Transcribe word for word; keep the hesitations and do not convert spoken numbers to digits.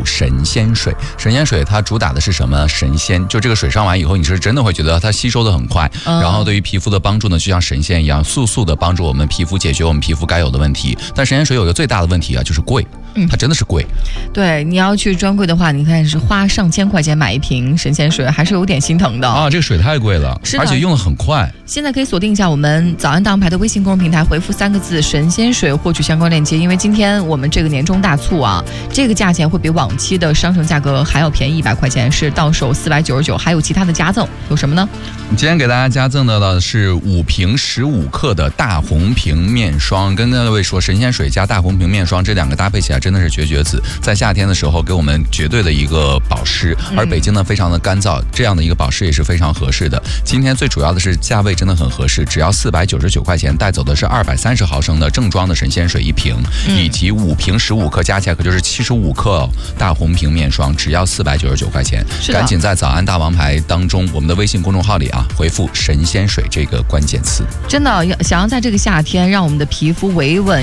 神仙水。神仙水它主打的是什么？神仙，就这个水上完以后，你是真的会觉得它吸收的很快，嗯、然后对于皮肤的帮助呢，就像神仙一样，速速的帮助我们皮肤解决我们皮肤该有的问题。但神仙水有一个最大的问题啊，就是贵。嗯，它真的是贵。 对，你要去专柜的话，你看是花上千块钱买一瓶神仙水，还是有点心疼的啊。这个水太贵了，而且用得很快。 现在可以锁定一下我们早安大王牌的微信公众平台，回复三个字神仙水获取相关链接。因为今天我们这个年终大促啊，这个价钱会比往期的商城价格还要便宜一百块钱，是到手四百九十九。还有其他的加赠，有什么呢？ 今天给大家加赠的呢是五瓶十五克的大红瓶面霜。跟各位说，神仙水加大红瓶面霜这两个搭配起来真的是绝绝子，在夏天的时候给我们绝对的一个保湿，而北京呢非常的干燥，这样的一个保湿也是非常合适的。今天最主要的是价位真的很合适，只要四百九十九块钱，带走的是二百三十毫升的正装的神仙水一瓶，嗯、以及五瓶十五克加起来可就是七十五克、哦、大红瓶面霜，只要四百九十九块钱。赶紧在早安大王牌当中，我们的微信公众号里啊，回复神仙水这个关键词。 真的想要在这个夏天让我们的皮肤维稳。